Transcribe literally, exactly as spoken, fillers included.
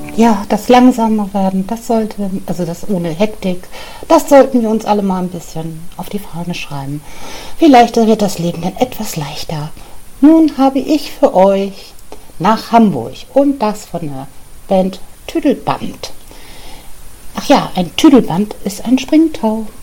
Ja, das langsamer werden, das sollte, also das ohne Hektik, das sollten wir uns alle mal ein bisschen auf die Fahne schreiben. Vielleicht wird das Leben dann etwas leichter. Nun habe ich für euch Nach Hamburg und das von der Band Tüdelband. Ach ja, ein Tüdelband ist ein Springtau.